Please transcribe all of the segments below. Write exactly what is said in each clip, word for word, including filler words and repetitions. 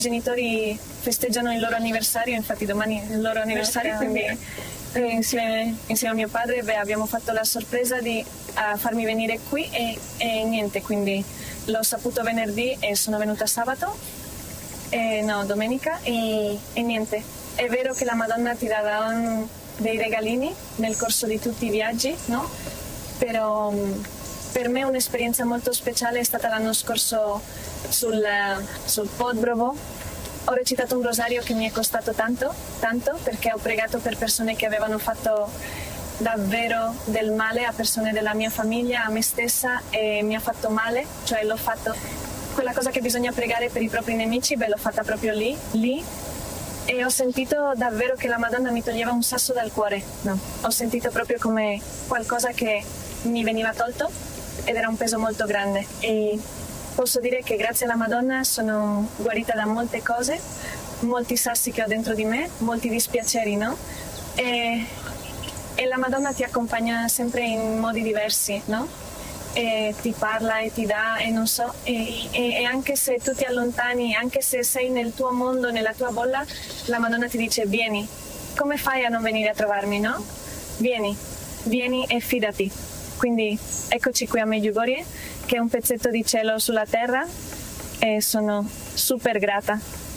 genitori festeggiano il loro anniversario, infatti domani è il loro anniversario, quindi eh, insieme, insieme a mio padre beh, abbiamo fatto la sorpresa di uh, farmi venire qui e, e niente, quindi l'ho saputo venerdì e sono venuta sabato, e, no, domenica e, e niente. È vero che la Madonna ti darà un, dei regalini nel corso di tutti i viaggi, no? Però um, per me un'esperienza molto speciale è stata l'anno scorso sul, sul Podbrovo. Ho recitato un rosario che mi è costato tanto, tanto, perché ho pregato per persone che avevano fatto davvero del male a persone della mia famiglia, a me stessa, e mi ha fatto male, cioè l'ho fatto, quella cosa che bisogna pregare per i propri nemici, beh l'ho fatta proprio lì, lì, e ho sentito davvero che la Madonna mi toglieva un sasso dal cuore, no? Ho sentito proprio come qualcosa che mi veniva tolto ed era un peso molto grande, e posso dire che grazie alla Madonna sono guarita da molte cose, molti sassi che ho dentro di me, molti dispiaceri, no? E, e la Madonna ti accompagna sempre in modi diversi, no? E ti parla e ti dà e non so, e, e, e anche se tu ti allontani, anche se sei nel tuo mondo, nella tua bolla, la Madonna ti dice vieni, come fai a non venire a trovarmi, no? Vieni, vieni e fidati. Quindi eccoci qui a Medjugorje, che è un pezzetto di cielo sulla terra, e sono super grata.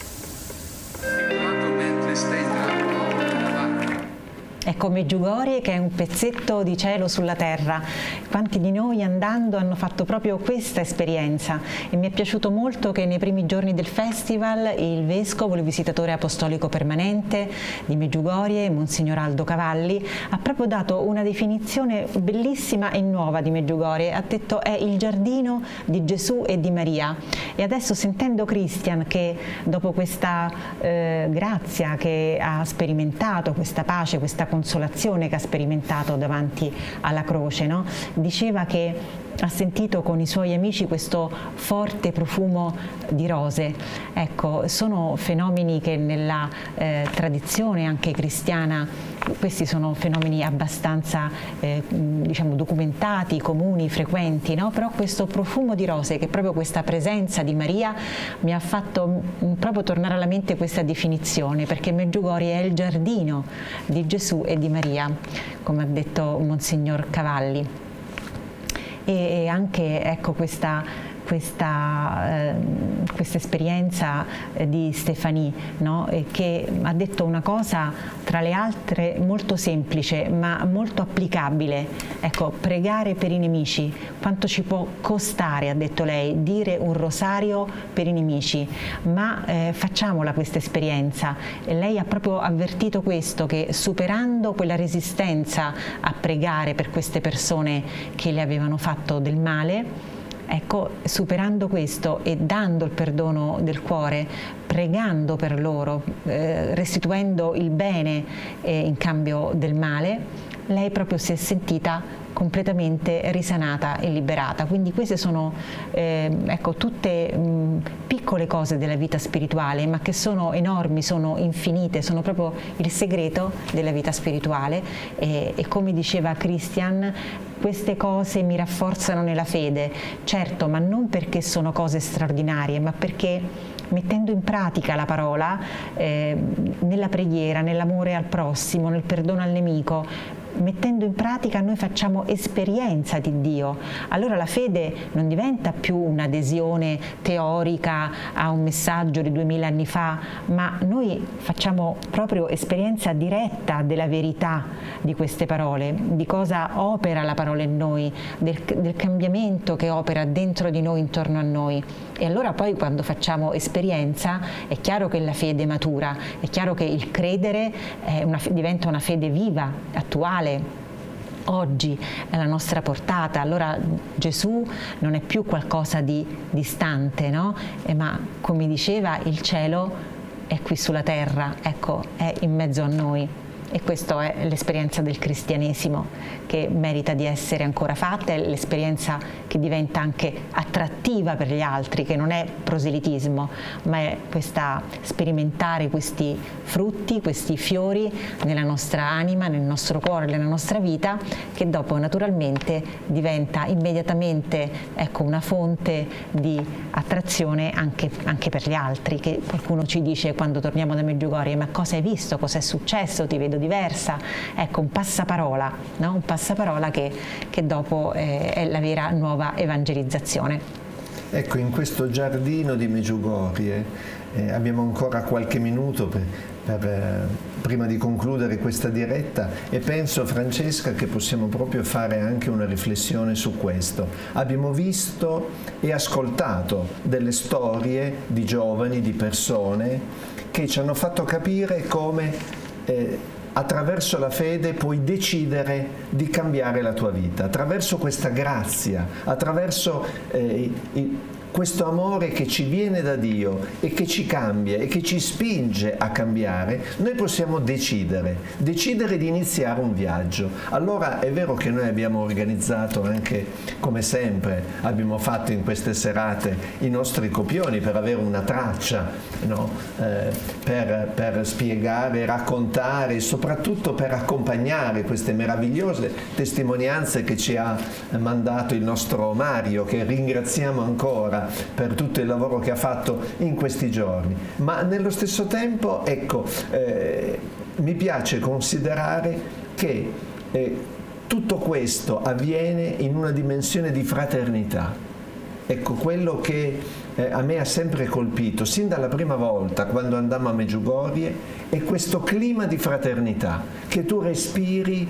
Ecco Medjugorje che è un pezzetto di cielo sulla terra. Quanti di noi andando hanno fatto proprio questa esperienza, e mi è piaciuto molto che nei primi giorni del festival il vescovo, il visitatore apostolico permanente di Medjugorje, Monsignor Aldo Cavalli, ha proprio dato una definizione bellissima e nuova di Medjugorje. Ha detto è il giardino di Gesù e di Maria. E adesso, sentendo Christian che dopo questa eh, grazia che ha sperimentato, questa pace, questa consolazione che ha sperimentato davanti alla croce, no? Diceva che ha sentito con i suoi amici questo forte profumo di rose. Ecco, sono fenomeni che nella eh, tradizione anche cristiana, questi sono fenomeni abbastanza eh, diciamo documentati, comuni, frequenti, no? Però questo profumo di rose, che è proprio questa presenza di Maria, mi ha fatto proprio tornare alla mente questa definizione, perché Medjugorje è il giardino di Gesù e di Maria, come ha detto Monsignor Cavalli. E anche ecco questa questa, eh, questa esperienza eh, di Stéphanie, no? E che ha detto una cosa tra le altre molto semplice ma molto applicabile. Ecco, pregare per i nemici, quanto ci può costare, ha detto lei, dire un rosario per i nemici, ma eh, facciamola questa esperienza. E lei ha proprio avvertito questo, che superando quella resistenza a pregare per queste persone che le avevano fatto del male, ecco, superando questo e dando il perdono del cuore, pregando per loro, eh, restituendo il bene eh, in cambio del male, lei proprio si è sentita completamente risanata e liberata. Quindi queste sono eh, ecco, tutte mh, piccole cose della vita spirituale, ma che sono enormi, sono infinite, sono proprio il segreto della vita spirituale, e, e come diceva Christian, queste cose mi rafforzano nella fede, certo, ma non perché sono cose straordinarie, ma perché mettendo in pratica la parola, eh, nella preghiera, nell'amore al prossimo, nel perdono al nemico, mettendo in pratica noi facciamo esperienza di Dio. Allora la fede non diventa più un'adesione teorica a un messaggio di duemila anni fa, ma noi facciamo proprio esperienza diretta della verità di queste parole, di cosa opera la parola in noi, del, del cambiamento che opera dentro di noi, intorno a noi. E allora poi quando facciamo esperienza è chiaro che la fede matura, è chiaro che il credere è una, diventa una fede viva, attuale, oggi è la nostra portata. Allora Gesù non è più qualcosa di distante, no? Eh, ma come diceva, il cielo è qui sulla terra, ecco, è in mezzo a noi. e questa è l'esperienza del cristianesimo che merita di essere ancora fatta, è l'esperienza che diventa anche attrattiva per gli altri, che non è proselitismo, ma è questa sperimentare questi frutti, questi fiori nella nostra anima, nel nostro cuore, nella nostra vita, che dopo naturalmente diventa immediatamente, ecco, una fonte di attrazione anche, anche per gli altri, che qualcuno ci dice quando torniamo da Medjugorje: ma cosa hai visto, cosa è successo, ti vedo diversa. Ecco, un passaparola, no? Un passaparola che, che dopo eh, è la vera nuova evangelizzazione. Ecco, in questo giardino di Medjugorje eh, abbiamo ancora qualche minuto per, per, eh, prima di concludere questa diretta, e penso, Francesca, che possiamo proprio fare anche una riflessione su questo. Abbiamo visto e ascoltato delle storie di giovani, di persone che ci hanno fatto capire come eh, attraverso la fede puoi decidere di cambiare la tua vita, attraverso questa grazia, attraverso eh, i, questo amore che ci viene da Dio e che ci cambia e che ci spinge a cambiare. Noi possiamo decidere, decidere di iniziare un viaggio. Allora è vero che noi abbiamo organizzato anche, come sempre, abbiamo fatto in queste serate i nostri copioni per avere una traccia, no? eh, per, per spiegare, raccontare e soprattutto per accompagnare queste meravigliose testimonianze che ci ha mandato il nostro Mario, che ringraziamo ancora per tutto il lavoro che ha fatto in questi giorni. Ma nello stesso tempo, ecco, eh, mi piace considerare che eh, tutto questo avviene in una dimensione di fraternità. Ecco, quello che eh, a me ha sempre colpito, sin dalla prima volta quando andammo a Medjugorje, è questo clima di fraternità che tu respiri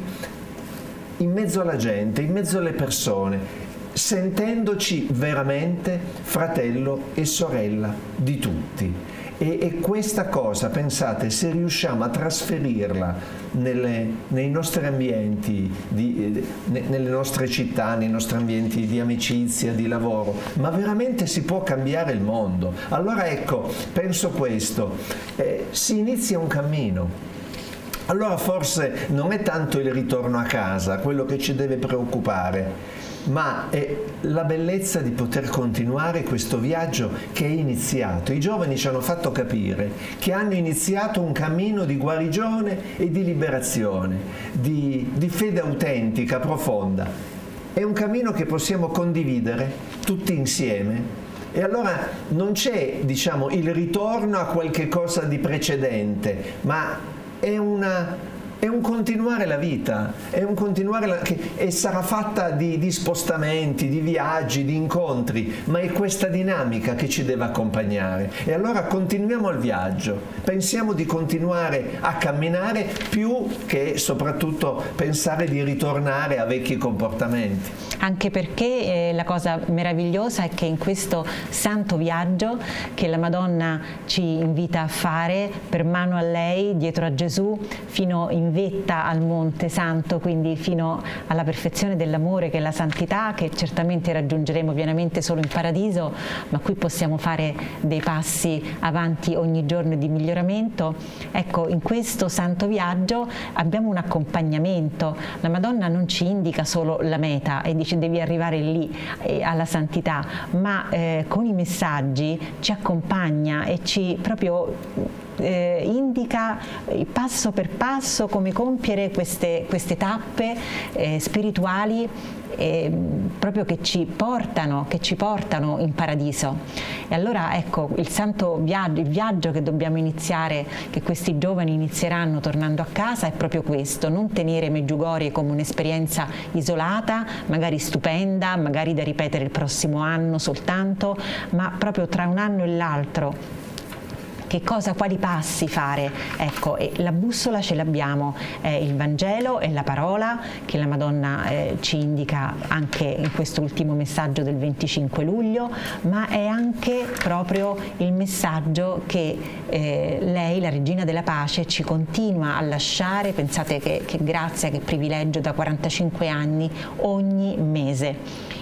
in mezzo alla gente, in mezzo alle persone, sentendoci veramente fratello e sorella di tutti. E, e questa cosa, pensate, se riusciamo a trasferirla nelle, nei nostri ambienti, di, ne, nelle nostre città, nei nostri ambienti di amicizia, di lavoro, ma veramente si può cambiare il mondo. Allora ecco, penso questo, eh, si inizia un cammino. Allora forse non è tanto il ritorno a casa quello che ci deve preoccupare, ma è la bellezza di poter continuare questo viaggio che è iniziato. I giovani ci hanno fatto capire che hanno iniziato un cammino di guarigione e di liberazione, di, di fede autentica, profonda. È un cammino che possiamo condividere tutti insieme. E allora non c'è, diciamo, il ritorno a qualche cosa di precedente, ma è una... è un continuare la vita, è un continuare la, che, e sarà fatta di, di spostamenti, di viaggi, di incontri, ma è questa dinamica che ci deve accompagnare. E allora continuiamo il viaggio, pensiamo di continuare a camminare più che soprattutto pensare di ritornare a vecchi comportamenti. Anche perché eh, la cosa meravigliosa è che in questo santo viaggio che la Madonna ci invita a fare per mano a lei, dietro a Gesù, fino in vetta al Monte Santo, quindi fino alla perfezione dell'amore che è la santità, che certamente raggiungeremo pienamente solo in paradiso, ma qui possiamo fare dei passi avanti ogni giorno di miglioramento. Ecco, in questo santo viaggio abbiamo un accompagnamento. La Madonna non ci indica solo la meta e dice devi arrivare lì eh, alla santità, ma eh, con i messaggi ci accompagna e ci proprio Eh, indica eh, passo per passo come compiere queste, queste tappe eh, spirituali eh, proprio che ci portano, che ci portano in paradiso. E allora ecco, il santo viaggio, il viaggio che dobbiamo iniziare, che questi giovani inizieranno tornando a casa, è proprio questo: non tenere Medjugorje come un'esperienza isolata, magari stupenda, magari da ripetere il prossimo anno soltanto, ma proprio tra un anno e l'altro che cosa, quali passi fare. Ecco, e la bussola ce l'abbiamo, è il Vangelo, è la parola che la Madonna eh, ci indica anche in questo ultimo messaggio del venticinque luglio, ma è anche proprio il messaggio che eh, lei, la Regina della Pace, ci continua a lasciare. Pensate che, che grazia, che privilegio, da quarantacinque anni ogni mese.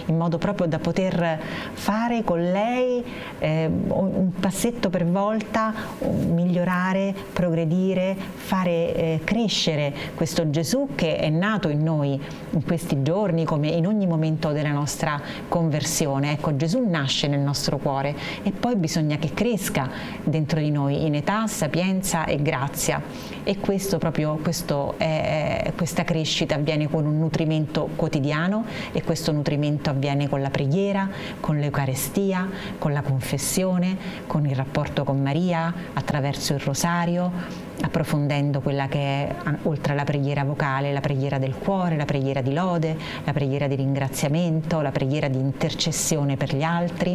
in modo proprio da poter fare con lei eh, un passetto per volta, migliorare, progredire, fare eh, crescere questo Gesù che è nato in noi in questi giorni come in ogni momento della nostra conversione. Ecco, Gesù nasce nel nostro cuore e poi bisogna che cresca dentro di noi in età, sapienza e grazia, e questo proprio questo è, questa crescita avviene con un nutrimento quotidiano, e questo nutrimento avviene con la preghiera, con l'Eucarestia, con la confessione, con il rapporto con Maria, attraverso il rosario, approfondendo quella che è, oltre alla preghiera vocale, la preghiera del cuore, la preghiera di lode, la preghiera di ringraziamento, la preghiera di intercessione per gli altri.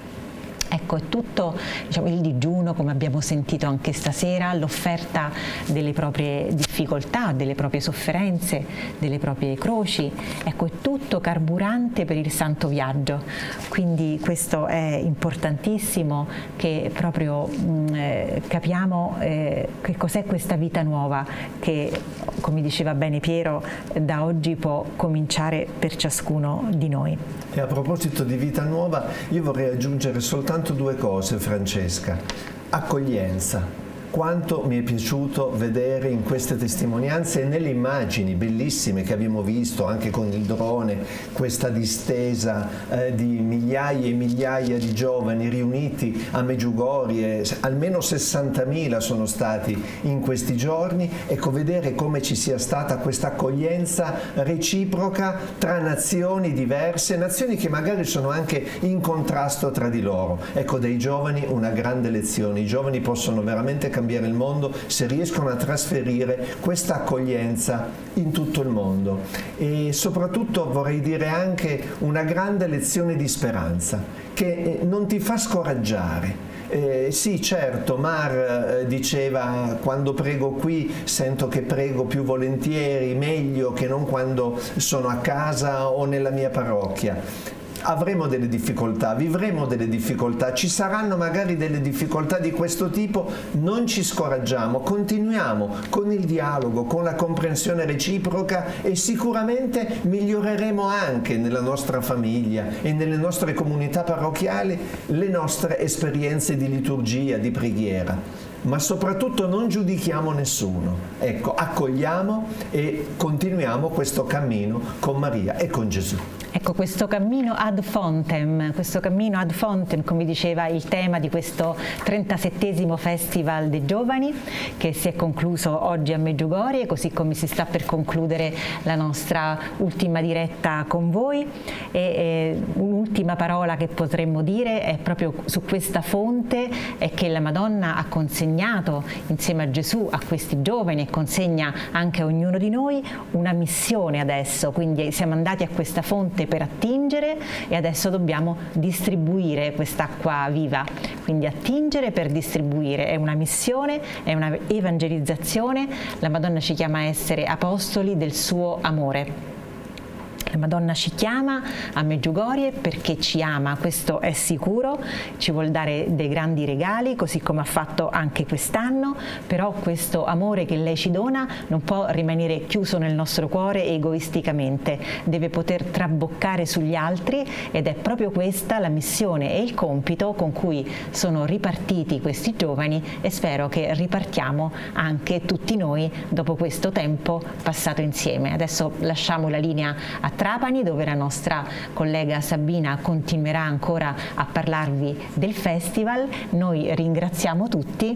Ecco, è tutto, diciamo, il digiuno, come abbiamo sentito anche stasera, l'offerta delle proprie difficoltà, delle proprie sofferenze, delle proprie croci. Ecco, è tutto carburante per il santo viaggio. Quindi questo è importantissimo, che proprio mh, eh, capiamo eh, che cos'è questa vita nuova che, come diceva bene Piero, da oggi può cominciare per ciascuno di noi. E a proposito di vita nuova, io vorrei aggiungere soltanto due cose, Francesca. Accoglienza. Quanto mi è piaciuto vedere in queste testimonianze e nelle immagini bellissime che abbiamo visto anche con il drone, questa distesa eh, di migliaia e migliaia di giovani riuniti a Medjugorje, almeno sessantamila sono stati in questi giorni. Ecco, vedere come ci sia stata questa accoglienza reciproca tra nazioni diverse, nazioni che magari sono anche in contrasto tra di loro. Ecco, dai giovani una grande lezione. I giovani possono veramente cambiare il mondo se riescono a trasferire questa accoglienza in tutto il mondo. E soprattutto vorrei dire anche una grande lezione di speranza che non ti fa scoraggiare. Eh, sì, certo, Mar eh, diceva: quando prego qui sento che prego più volentieri, meglio che non quando sono a casa o nella mia parrocchia. Avremo delle difficoltà, vivremo delle difficoltà, ci saranno magari delle difficoltà di questo tipo, non ci scoraggiamo, continuiamo con il dialogo, con la comprensione reciproca, e sicuramente miglioreremo anche nella nostra famiglia e nelle nostre comunità parrocchiali le nostre esperienze di liturgia, di preghiera. Ma soprattutto non giudichiamo nessuno. Ecco, accogliamo e continuiamo questo cammino con Maria e con Gesù. Ecco, questo cammino ad fontem, questo cammino ad fontem, come diceva il tema di questo trentasettesimo Festival dei Giovani, che si è concluso oggi a Medjugorje, così come si sta per concludere la nostra ultima diretta con voi. E, e un'ultima parola che potremmo dire è proprio su questa fonte, è che la Madonna ha consegnato insieme a Gesù a questi giovani, e consegna anche a ognuno di noi una missione adesso. Quindi siamo andati a questa fonte per attingere e adesso dobbiamo distribuire quest'acqua viva. Quindi attingere per distribuire è una missione, è una evangelizzazione. La Madonna ci chiama a essere apostoli del suo amore. La Madonna ci chiama a Medjugorje perché ci ama, questo è sicuro, ci vuol dare dei grandi regali, così come ha fatto anche quest'anno, però questo amore che lei ci dona non può rimanere chiuso nel nostro cuore egoisticamente, deve poter traboccare sugli altri, ed è proprio questa la missione e il compito con cui sono ripartiti questi giovani, e spero che ripartiamo anche tutti noi dopo questo tempo passato insieme. Adesso lasciamo la linea a Trapani, dove la nostra collega Sabina continuerà ancora a parlarvi del festival. Noi ringraziamo tutti.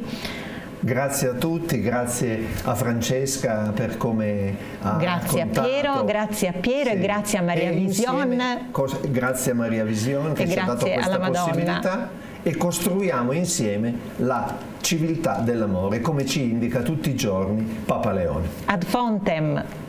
Grazie a tutti, grazie a Francesca per come ha Grazie raccontato. a Piero, grazie a Piero sì. E grazie a Maria e Vision. Insieme, grazie a Maria Vision che ci ha dato questa possibilità, e costruiamo insieme la civiltà dell'amore, come ci indica tutti i giorni Papa Leone. Ad fontem.